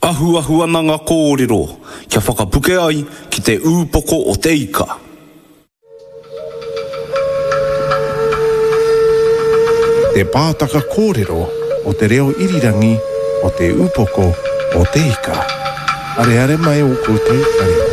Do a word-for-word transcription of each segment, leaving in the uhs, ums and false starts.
Ahuahua ngā kōrero, kia whakapuke ai ki te ūpoko o te ika. Te pātaka kōrero o te reo irirangi o te ūpoko o te ika. Are are mai o koutou kare.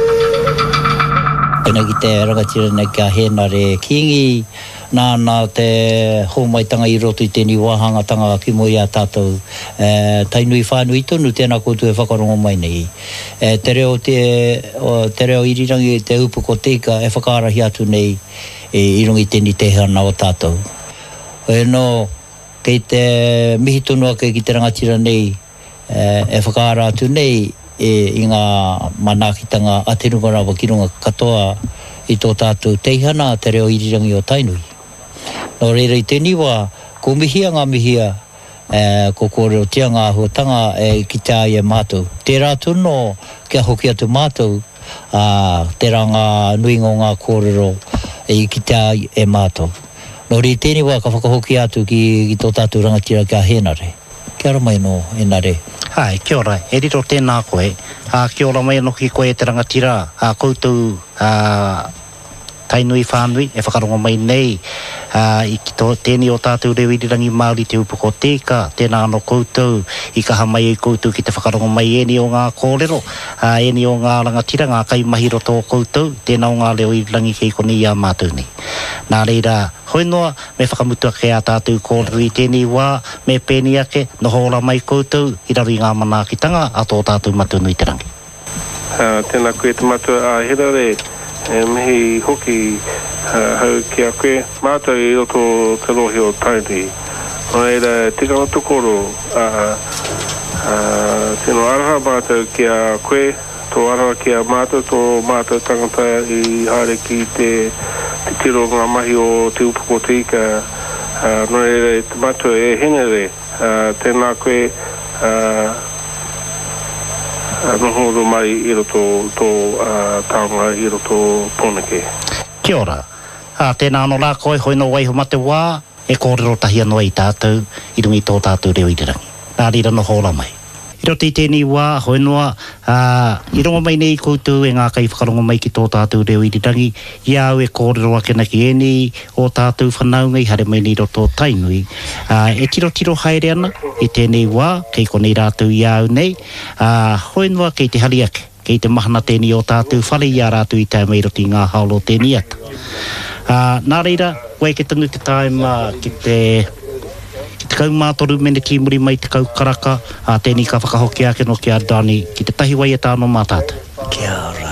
Tēnā ki te rangatira nei kia hēna re kingi, nā nā te hōmaitanga i roto i tēni wāhangatanga ki mo i a tātou. E, tainui whānui tonu tēnā koutou e whakarongo mai nei. E, te reo te, o, te reo irirangi te upoko te ika e whakaarahi atu nei e, i rungi tēni te hana o tātou. E no, kei te mihi tonu ake ki te rangatira nei e, e whakaara atu nei e, i ngā manakitanga aterunga rawa ki runga katoa i tō tātou teihana te reo irirangi o Tainui. Nō reira i tēni wā, ko mihia ngā mihia, e, ko kōrero tia ngā huatanga e, ki te ai e mātou. Te rātu no, kia hoki atu mātou, a, te ranga nuingo ngā kōrero e, ki te ai e mātou. Nō reira i tēni wā, ka whakahoki atu ki, ki tō tātou rangatira kia hēnare. Kia ora mai no, hēnare. Hai, kia ora, e riro tēnā koe. Uh, kia ora mai no ki koe te rangatira, uh, koutou uh, Tainui whānui, e whakarongo mai nei, uh, i ki tō tēni o tātou reo irirangi Māori te upoko te ika, tēnā anō koutou, i kaha mai i koutou ki te whakarongo mai eni o ngā kōrero, uh, eni o ngā rangatira, ngā kaimahiro tō koutou, tēnā o ngā reo irirangi kei koni i a mātou nei. Nā reira, hoi noa, me whakamutua ke a tātou kōrero i tēnei wā, me pēni ake, no hora mai koutou, i raru i ngā manakitanga, a tō tātou matunu i te rangi. Uh, tēnā koe te matua a Hirare, e mihi hoki uh, hau ki a koe, mātou i roto te rohi o Tainui. O eira, tika o tokoro, uh, uh, tēno araha mātou ki a koe, tō araha ki a mātou, tō mātou tangata i haere ki te, te tiro ngā mahi o te upoko te ika. Uh, no eira, te matua e henere, uh, tēnā koe, uh, nohoro mai i roto tō uh, taonga i roto Pōneke. Kia ora. Uh, tēnā anō rā koe, hoi no waiho mate wā, e kōrero tahi anō i tātou, i rungi tō tātou reo irirangi. Nā rira no hora mai. I roti tēnei wā, hoi noa, uh, i rongo mai nei koutou e ngā kai whakarongo mai ki tō tātou reo irirangi, i au e kōrero ake na ki eni o tātou whanaunga i hare mai nei roto Tainui. Uh, e tiro tiro haere ana, i tēnei wā, kei konei rātou i au nei, uh, hoi noa kei te hari ake, kei te mahana tēni o tātou whare i a rātou i tai mai roti ngā haolo tēni ata. Uh, nā reira, wai ke tanu te taima ki te... Te kau mātoru mene ki muri mai te kau karaka, a tēnī ka whakahoki ake no ki a Dani, ki te tahi wai e tāno mā tātou. Kia ora.